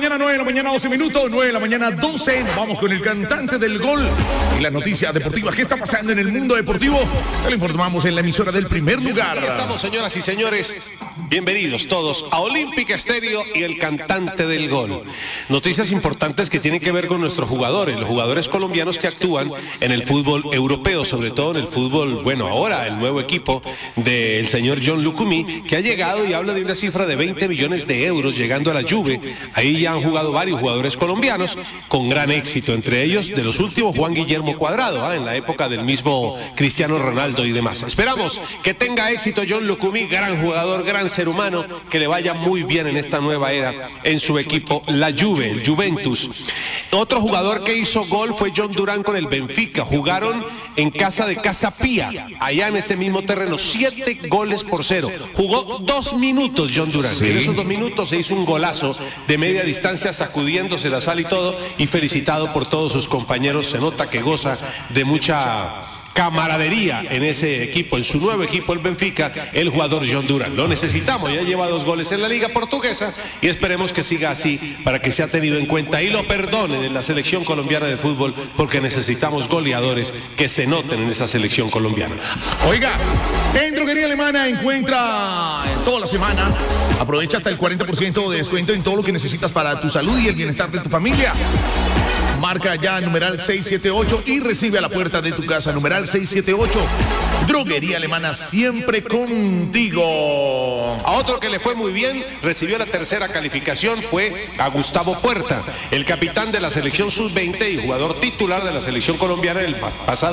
mañana, 9 de la mañana, 12 minutos, 9 de la mañana, 12. Nos vamos con el cantante del gol y las noticias deportivas. ¿Qué está pasando en el mundo deportivo? Te lo informamos en la emisora del primer lugar. Aquí estamos, señoras y señores. Bienvenidos todos a Olímpica Estéreo y el cantante del gol. Noticias importantes que tienen que ver con nuestros jugadores, los jugadores colombianos que actúan en el fútbol europeo, sobre todo en el fútbol, bueno, ahora el nuevo equipo del señor John Lucumí, que ha llegado y habla de una cifra de 20 millones de euros llegando a la Juve. Ahí ya han jugado varios jugadores colombianos con gran éxito, entre ellos de los últimos Juan Guillermo Cuadrado, en la época del mismo Cristiano Ronaldo y demás. Esperamos que tenga éxito John Lucumí, gran jugador, gran ser humano, que le vaya muy bien en esta nueva era en su equipo, la Juve, el Juventus. Otro jugador que hizo gol fue John Durán con el Benfica. Jugaron en casa de Casa Pía, allá en ese mismo terreno, 7-0. Jugó 2 minutos John Durán. Sí. En esos 2 minutos se hizo un golazo de media distancia, sacudiéndose la sal y todo, y felicitado por todos sus compañeros. Se nota que goza de mucha camaradería en ese equipo, en su nuevo equipo, el Benfica, el jugador John Durán. Lo necesitamos, ya lleva 2 goles en la Liga Portuguesa y esperemos que siga así para que sea tenido en cuenta y lo perdonen en la selección colombiana de fútbol, porque necesitamos goleadores que se noten en esa selección colombiana. Oiga, en Droguería Alemana encuentra toda la semana, aprovecha hasta el 40% de descuento en todo lo que necesitas para tu salud y el bienestar de tu familia. Marca ya numeral 678 y recibe a la puerta de tu casa numeral 678. Droguería Alemana, siempre contigo. A otro que le fue muy bien, recibió la tercera calificación, fue a Gustavo Puerta, el capitán de la selección sub-20 y jugador titular de la selección colombiana en el pasado